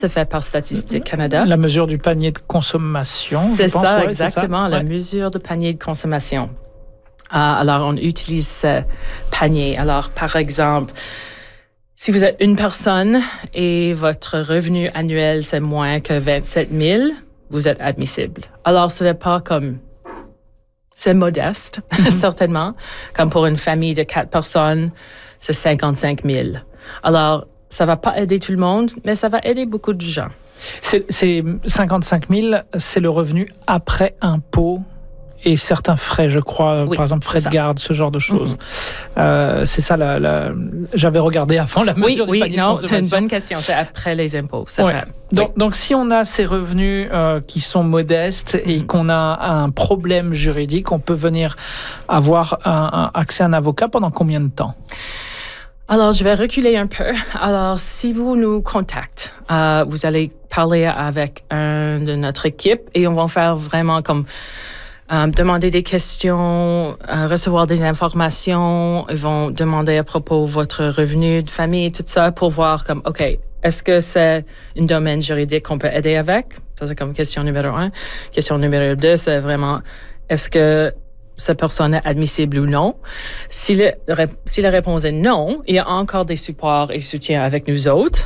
C'est fait par Statistique Canada. La mesure du panier de consommation, C'est je pense. ça, Ouais, exactement, c'est ça. la Ouais. mesure de panier de consommation. Alors, on utilise ce panier. Alors, par exemple, si vous êtes une personne et votre revenu annuel, c'est moins que 27 000, vous êtes admissible. Alors, ce n'est pas comme... C'est modeste, certainement. Comme pour une famille de 4 personnes, c'est 55 000. Alors, ça ne va pas aider tout le monde, mais ça va aider beaucoup de gens. C'est 55 000, c'est le revenu après impôt et certains frais, je crois, Oui, par exemple frais c'est de ça. garde, ce genre de choses. C'est ça, j'avais regardé avant la mesure du panier de non, consommation. c'est une bonne question. C'est après les impôts, c'est Ouais. vrai. Donc, si on a ces revenus qui sont modestes et qu'on a un problème juridique, on peut venir avoir accès à un avocat pendant combien de temps? Alors, je vais reculer un peu. Alors, si vous nous contactez, vous allez parler avec un de notre équipe et on va faire vraiment comme demander des questions, recevoir des informations. Ils vont demander à propos de votre revenu de famille, tout ça, pour voir comme, OK, est-ce que c'est un domaine juridique qu'on peut aider avec? Ça, c'est comme question numéro 1. Question numéro 2, c'est vraiment, est-ce que cette personne est admissible ou non? Si la réponse est non, il y a encore des supports et soutiens avec nous autres.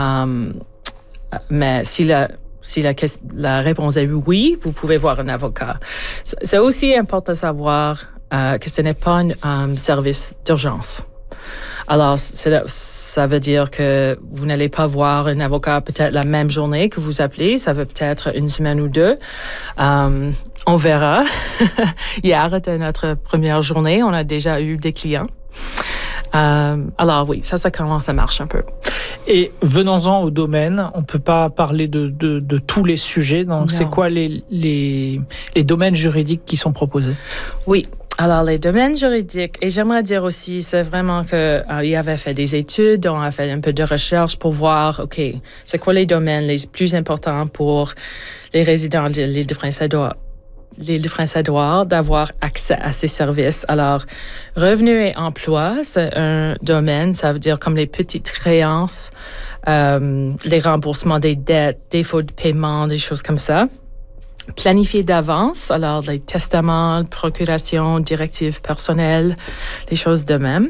Mais si la réponse est oui, vous pouvez voir un avocat. C'est aussi important de savoir que ce n'est pas un service d'urgence. Alors, ça veut dire que vous n'allez pas voir un avocat peut-être la même journée que vous appelez. Ça va peut-être une semaine ou deux. On verra. Hier était notre première journée. On a déjà eu des clients. Alors oui, ça commence à marcher un peu. Et venons-en au domaine. On ne peut pas parler de tous les sujets. Donc, c'est quoi les domaines juridiques qui sont proposés? Oui. Alors, les domaines juridiques, et j'aimerais dire aussi, c'est vraiment qu'il avait fait des études, on a fait un peu de recherche pour voir, OK, c'est quoi les domaines les plus importants pour les résidents de l'île de Prince-Édouard? L'île de Prince-Édouard, d'avoir accès à ces services. Alors, revenus et emploi, c'est un domaine, ça veut dire comme les petites créances, les remboursements des dettes, défauts de paiement, des choses comme ça. Planifier d'avance, alors les testaments, procuration, directives personnelles, les choses de même.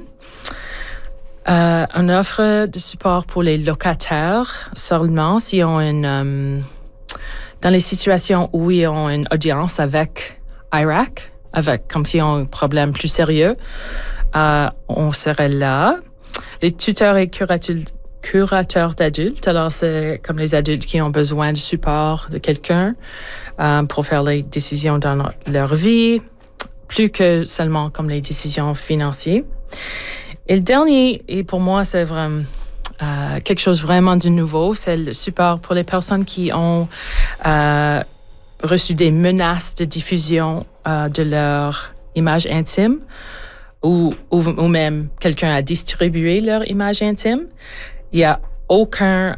On offre de support pour les locataires seulement si on dans les situations où ils ont une audience avec IRAC, comme si on a un problème plus sérieux, on serait là. Les tuteurs et curateurs d'adultes, alors c'est comme les adultes qui ont besoin de support de quelqu'un pour faire les décisions dans leur vie, plus que seulement comme les décisions financières. Et le dernier, et pour moi, c'est vraiment quelque chose vraiment de nouveau, c'est le support pour les personnes qui ont reçu des menaces de diffusion de leur image intime ou même quelqu'un a distribué leur image intime. Il n'y a aucun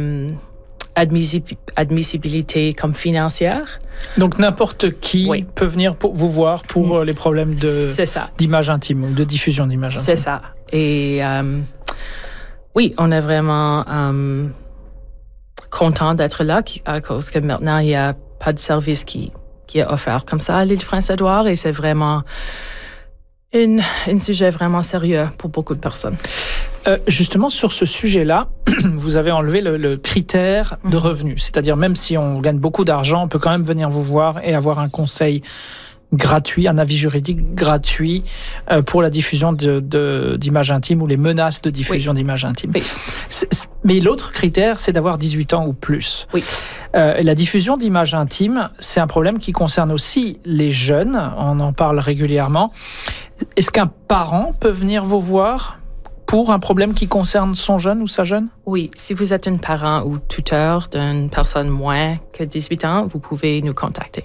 admissibilité comme financière. Donc, n'importe qui peut venir vous voir pour les problèmes d'image intime ou de diffusion d'image intime. C'est ça. Et oui, on est vraiment content d'être là à cause que maintenant, il n'y a pas de service qui est offert comme ça à l'île de Prince-Édouard et c'est vraiment un sujet vraiment sérieux pour beaucoup de personnes. Justement, sur ce sujet-là, vous avez enlevé le critère de revenu. C'est-à-dire, même si on gagne beaucoup d'argent, on peut quand même venir vous voir et avoir un conseil gratuit, un avis juridique gratuit pour la diffusion d'images intimes ou les menaces de diffusion d'images intimes. Oui. Mais l'autre critère, c'est d'avoir 18 ans ou plus. Oui. La diffusion d'images intimes, c'est un problème qui concerne aussi les jeunes. On en parle régulièrement. Est-ce qu'un parent peut venir vous voir pour un problème qui concerne son jeune ou sa jeune? Oui, si vous êtes un parent ou tuteur d'une personne moins que 18 ans, vous pouvez nous contacter.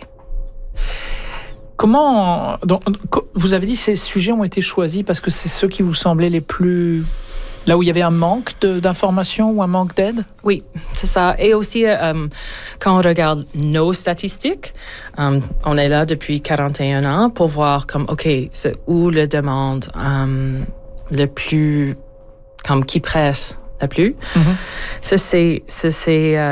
Comment... Donc, vous avez dit que ces sujets ont été choisis parce que c'est ceux qui vous semblaient les plus... Là où il y avait un manque d'informations ou un manque d'aide? Oui, c'est ça. Et aussi, quand on regarde nos statistiques, on est là depuis 41 ans pour voir comme, OK, c'est où la demande le plus, comme qui presse le plus. Ça, c'est